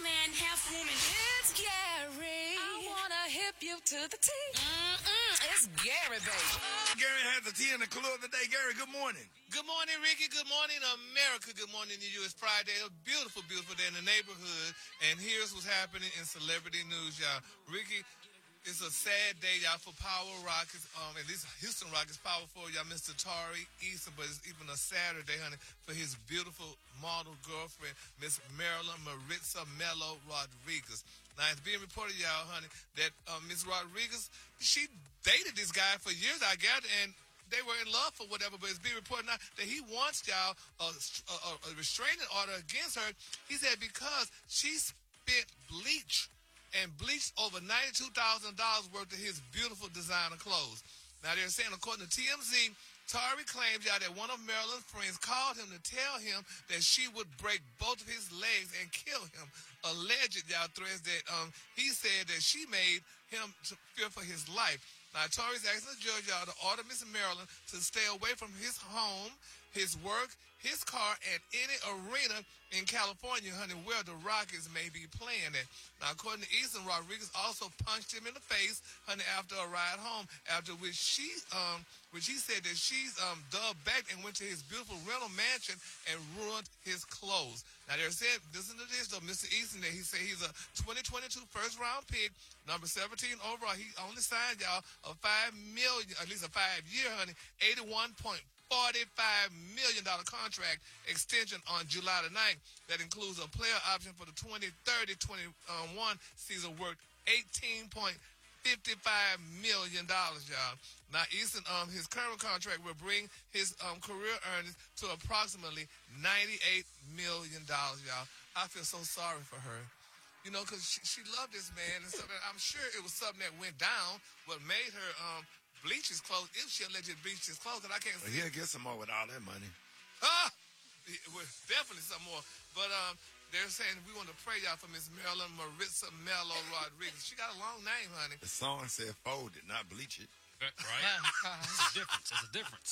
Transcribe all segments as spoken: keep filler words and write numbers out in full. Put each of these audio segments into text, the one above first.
man, half woman. It's Gary. I wanna hip you to the T. Mm-mm, it's Gary, baby. Gary has the tea in the clue of the day. Gary, good morning. Good morning, Ricky. Good morning, America. Good morning to you. It's Friday. A beautiful, beautiful day in the neighborhood. And here's what's happening in celebrity news, y'all. Ricky, it's a sad day, y'all, for Power Rockets. Um, at least Houston Rockets Power for y'all, Mister Tari Eason. But it's even a Saturday, honey, for his beautiful model girlfriend, Miss Marilyn Maritza Mello Rodriguez. Now, it's being reported, y'all, honey, that uh, Miss Rodriguez, she dated this guy for years, I gather, and they were in love for whatever, but it's being reported now that he wants, y'all, a, a, a restraining order against her. He said because she spent bleach and bleached over ninety-two thousand dollars worth of his beautiful designer clothes. Now, they're saying, according to T M Z, Tari claims, y'all, that one of Marilyn's friends called him to tell him that she would break both of his legs and kill him. Alleged, y'all, threats that um he said that she made him to fear for his life. Now, Tari's asking the judge, y'all, to order Miss Marilyn to stay away from his home, his work, his car, and any arena in California, honey, where the Rockets may be playing at. Now, according to Eason, Rodriguez also punched him in the face, honey, after a ride home, after which she, um, which he said that she's um, dug back and went to his beautiful rental mansion and ruined his clothes. Now, they're saying, listen to this, though, Mister Eason, that he said he's a twenty twenty-two first-round pick, number seventeen overall. He only signed, y'all, a five million dollars, at least a five-year, honey, eighty-one point forty-five million dollars contract extension on July the ninth. That includes a player option for the twenty thirty twenty-one season worth eighteen point five five million dollars, y'all. Now, Easton, um, his current contract will bring his um, career earnings to approximately ninety-eight million dollars, y'all. I feel so sorry for her. You know, because she, she loved this man and stuff. I'm sure it was something that went down, what made her um, bleach his clothes, if she allegedly bleached his clothes, and I can't well, see. He'll get some more with all that money. Ah! Well, definitely some more. But um, they're saying we want to pray, y'all, for Miss Marilyn Maritza Mello Rodriguez. She got a long name, honey. The song said fold it, not bleach it. Right? It's a difference. It's a difference.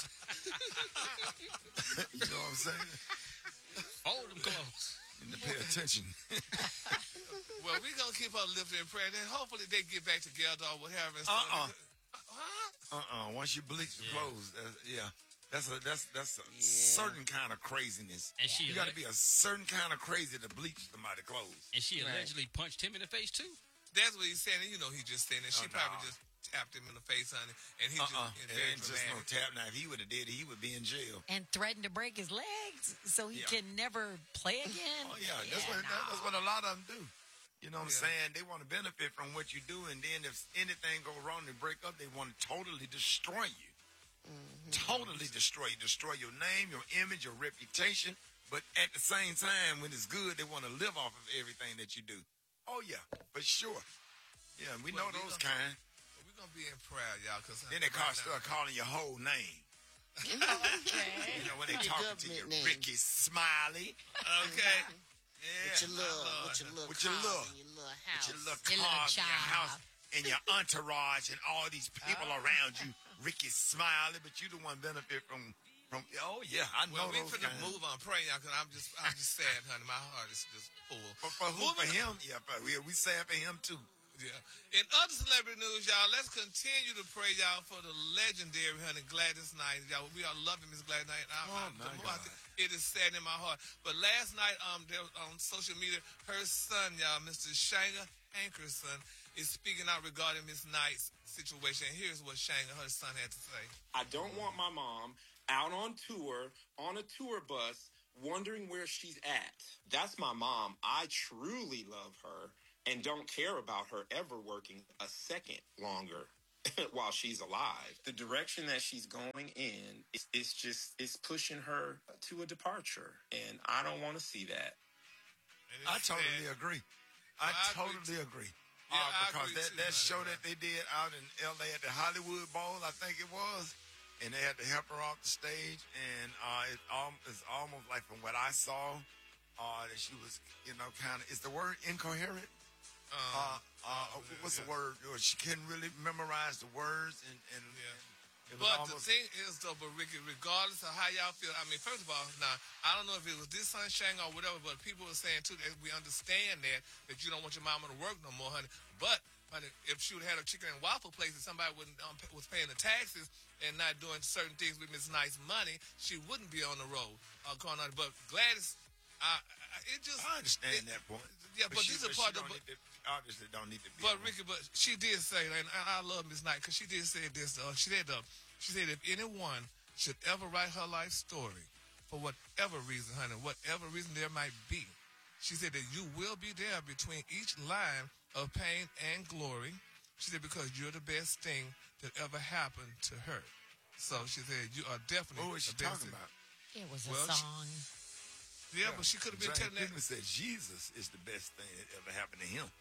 You know what I'm saying? Fold them clothes. You need to pay attention. Well, we're going to keep her lifted in prayer, and then hopefully they get back together or whatever. Uh-uh. Huh? Uh-uh. Once you bleach the Yeah. clothes, uh, yeah. That's a that's that's a Yeah. certain kind of craziness. And she you got to be a certain kind of crazy to bleach somebody's clothes. And she Right. allegedly punched him in the face, too. That's what he's saying. And you know he's just saying that. She Oh, probably no. just tapped him in the face, honey, and he Uh-uh. just It very ain't just no dramatic. tap. Now, if he would have did it, he would be in jail. And threatened to break his legs so he Yeah. can never play again. Oh, yeah. That's, Yeah, what, nah. that's what a lot of them do. You know what Yeah. I'm saying? They want to benefit from what you do, and then if anything go wrong, they break up, they want to totally destroy you. Mm-hmm. Totally destroy you. Destroy your name, your image, your reputation. But at the same time, when it's good, they want to live off of everything that you do. Oh, yeah, for sure. Yeah, we Well, know we those gonna- kind. We're going to be in prayer, y'all. Cause Then they call, start calling your whole name. Okay. You know, when they Your talking to you, government name. Ricky Smiley. Okay. Yeah. With your my little, Lord. with your little, With your car little, and your little with house. your little Your little cars in your job. house and your entourage and all these people around you. Ricky Smiley, but you the one benefit from, from oh, yeah, I know Well, we those finna kind. move on praying, y'all, because I'm just, I'm just sad, honey. My heart is just full. For, for who? For Moving- him? Yeah, but we, we sad for him, too. Yeah. In other celebrity news, y'all, let's continue to pray, y'all, for the legendary, honey, Gladys Knight. Y'all, we are loving Miss Gladys Knight. I, Oh, I, my the more I God. think- it is sad in my heart. But last night, um, there was on social media, her son, y'all, Mister Shanga Hankerson, is speaking out regarding Miss Knight's situation. And here's what Shanga, her son, had to say. I don't want my mom out on tour, on a tour bus, wondering where she's at. That's my mom. I truly love her and don't care about her ever working a second longer while she's alive. The direction that she's going in is it's just it's pushing her to a departure, and I don't want to see that. And it's I totally sad. agree. I, Well, I agree totally agree. Yeah, Uh, I because agree that, too, that honey, show man. that they did out in L A at the Hollywood Bowl, I think it was, and they had to help her off the stage, and uh, it um, it's almost like from what I saw, uh, that she was, you know, kind of, is the word incoherent? Um, Uh, uh, what's the yeah. word? Or she couldn't really memorize the words, and, and, Yeah. and It was But the almost- thing is, though, but Ricky, regardless of how y'all feel, I mean, first of all, now, I don't know if it was this sunshine or whatever, but people were saying, too, that we understand that, that you don't want your mama to work no more, honey. But, honey, if she would have had a chicken and waffle place and somebody wouldn't, um, was paying the taxes and not doing certain things with Miss Nice money, she wouldn't be on the road. Uh, going on. But Gladys, I, I, it just... I understand it, that point. Yeah, but, she, this is a but part she of... don't need to, obviously don't need to be. But on- Ricky, but she did say, and I, I love Miss Knight because she did say this. Uh, she said, uh, she said, if anyone should ever write her life story, for whatever reason, honey, whatever reason there might be, she said that you will be there between each line of pain and glory. She said because you're the best thing that ever happened to her. So she said you are definitely. What was she the best talking thing. about? It was a Well, she- song. Yeah, but she could have been James telling that. Pittman said Jesus is the best thing that ever happened to him.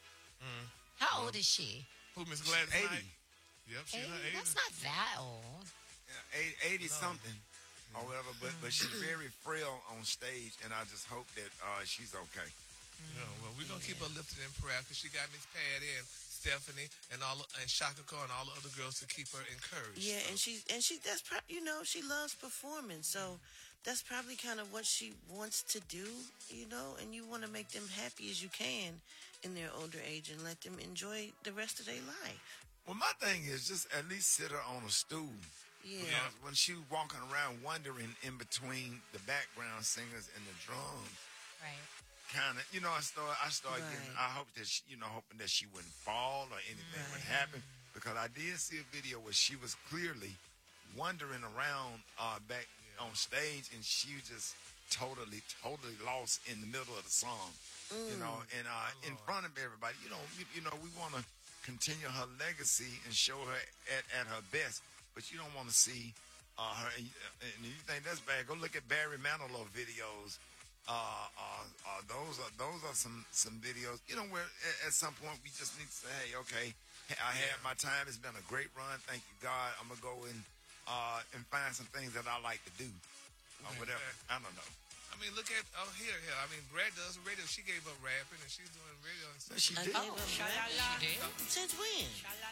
How old is she? Who, Miss Gladys eighty. Knight? Yep, she's in her eighty? eighties. That's not that old. Yeah, eighty, eighty something or whatever, but but she's very frail on stage, and I just hope that uh, she's okay. Yeah, well, we're gonna keep her lifted in prayer because she got Miss Patty and Stephanie and all and Shaka Khan and all the other girls to keep her encouraged. Yeah, and she and she that's pro- you know she loves performing, so that's probably kind of what she wants to do, you know. And you want to make them happy as you can in their older age and let them enjoy the rest of their life. Well, my thing is just at least sit her on a stool. Yeah, Because when she was walking around wondering in between the background singers and the drums, Right. kind of, you know, I start, I started Right. getting, I hope that she, you know, hoping that she wouldn't fall or anything would happen, because I did see a video where she was clearly wandering around uh, back on stage, and she was just totally, totally lost in the middle of the song, you know, and uh, in front of everybody. You know, you, you know, we want to continue her legacy and show her at, at her best, but you don't want to see uh, her. And, and you think that's bad? Go look at Barry Manilow videos. Uh, uh, uh, those are those are some some videos. You know, where at, at some point we just need to say, hey, okay, I had my time. It's been a great run. Thank you, God. I'm gonna go and uh, and find some things that I like to do, or whatever. I don't know. I mean, look at oh here here. I mean, Brad does radio. She gave up rapping and she's doing radio and No, stuff. she I did. gave up rap. She did. Since when?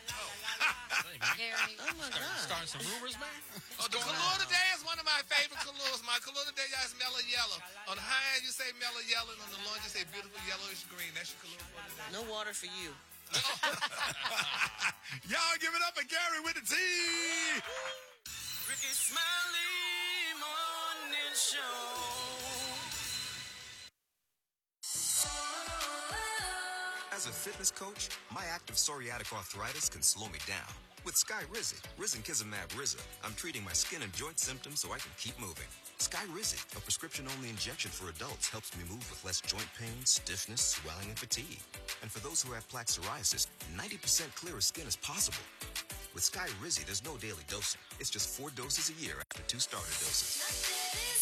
Gary. Oh my God! Starting some rumors, man. Oh, the Kalua today is one of my favorite Kaluas. My Kalua today is mellow yellow. On the high end, you say mellow yellow, and on the low end, you say beautiful yellowish green. That's your Kalua for today. No water for you. Y'all give it up for Gary with the T. Ricky Smiley Morning Show. As a fitness coach, my active psoriatic arthritis can slow me down. With Skyrizi, Risankizumab Riza, I'm treating my skin and joint symptoms so I can keep moving. Skyrizi, a prescription-only injection for adults, helps me move with less joint pain, stiffness, swelling, and fatigue. And for those who have plaque psoriasis, ninety percent clearer skin is possible. With Skyrizi, there's no daily dosing. It's just four doses a year after two starter doses.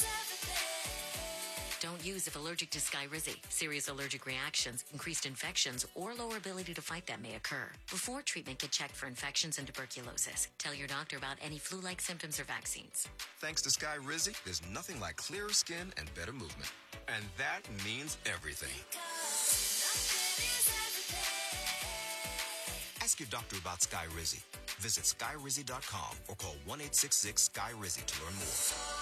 Don't use if allergic to Skyrizi. Serious allergic reactions, increased infections, or lower ability to fight them may occur. Before treatment, get checked for infections and tuberculosis. Tell your doctor about any flu-like symptoms or vaccines. Thanks to Skyrizi, there's nothing like clearer skin and better movement. And that means everything. Ask your doctor about Skyrizi. Visit skyrizi dot com or call one eight six six Sky Rizzy to learn more.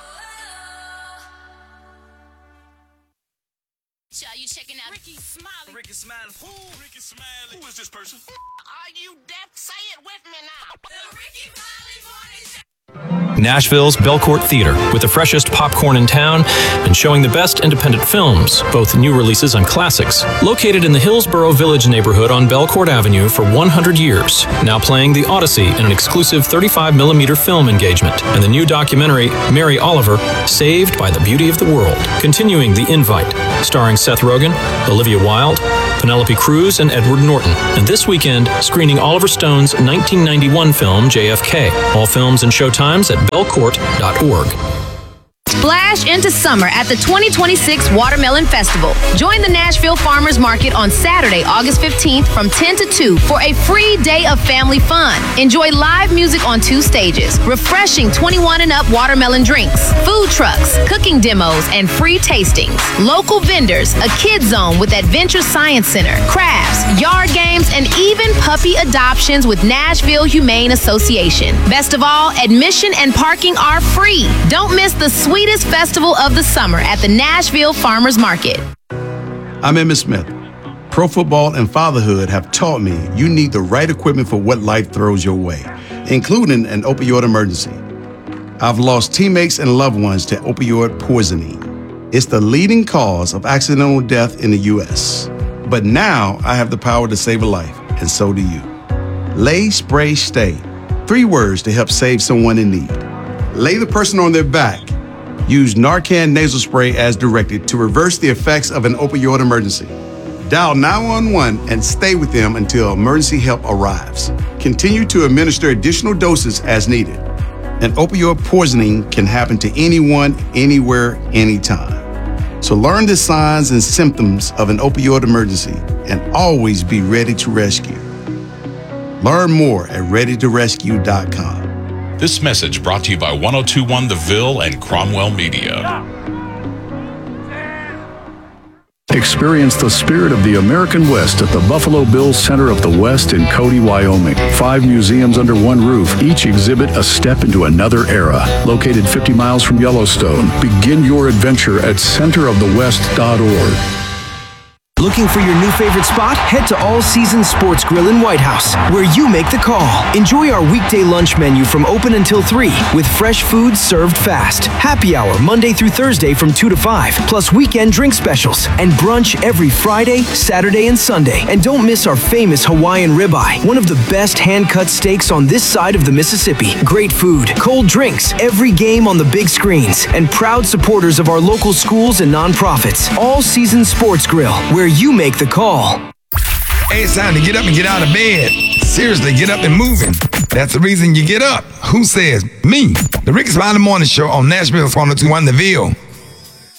Are you checking out Ricky Smiley? Ricky Smiley. Who? Ricky Smiley. Who is this person? Are you deaf? Say it with me now. The Ricky Smiley Morning Show. Nashville's Belcourt Theater, with the freshest popcorn in town and showing the best independent films, both new releases and classics. Located in the Hillsborough Village neighborhood on Belcourt Avenue for one hundred years. Now playing The Odyssey in an exclusive thirty-five millimeter film engagement, and the new documentary, Mary Oliver, Saved by the Beauty of the World. Continuing The Invite, starring Seth Rogen, Olivia Wilde, Penelope Cruz, and Edward Norton. And this weekend, screening Oliver Stone's nineteen ninety-one film, J F K. All films and showtimes at belcourt dot org. Splash into summer at the twenty twenty-six Watermelon Festival. Join the Nashville Farmers Market on Saturday, August fifteenth from ten to two for a free day of family fun. Enjoy live music on two stages, refreshing twenty-one and up watermelon drinks, food trucks, cooking demos, and free tastings. Local vendors, a kid zone with Adventure Science Center, crafts, yard games, and even puppy adoptions with Nashville Humane Association. Best of all, admission and parking are free. Don't miss the sweetest festival of the summer at the Nashville Farmers Market. I'm Emmitt Smith. Pro football and fatherhood have taught me you need the right equipment for what life throws your way, including an opioid emergency. I've lost teammates and loved ones to opioid poisoning. It's the leading cause of accidental death in the U S. But now I have the power to save a life, and so do you. Lay, Spray, Stay. Three words to help save someone in need. Lay the person on their back. Use Narcan nasal spray as directed to reverse the effects of an opioid emergency. Dial nine one one and stay with them until emergency help arrives. Continue to administer additional doses as needed. An opioid poisoning can happen to anyone, anywhere, anytime. So learn the signs and symptoms of an opioid emergency and always be ready to rescue. Learn more at ready to rescue dot com. This message brought to you by one oh two point one The Ville and Cromwell Media. Experience the spirit of the American West at the Buffalo Bills Center of the West in Cody, Wyoming. Five museums under one roof, each exhibit a step into another era. Located fifty miles from Yellowstone, begin your adventure at center of the west dot org. Looking for your new favorite spot? Head to All Season Sports Grill in White House, where you make the call. Enjoy our weekday lunch menu from open until three, with fresh food served fast. Happy hour Monday through Thursday from two to five, plus weekend drink specials. And brunch every Friday, Saturday, and Sunday. And don't miss our famous Hawaiian ribeye, one of the best hand-cut steaks on this side of the Mississippi. Great food, cold drinks, every game on the big screens, and proud supporters of our local schools and nonprofits. All Season Sports Grill, where you make the call. Hey, it's time to get up and get out of bed. Seriously, get up and moving. That's the reason you get up. Who says? Me. The Ricky Smiley Morning Show on Nashville's one oh two point one The Ville.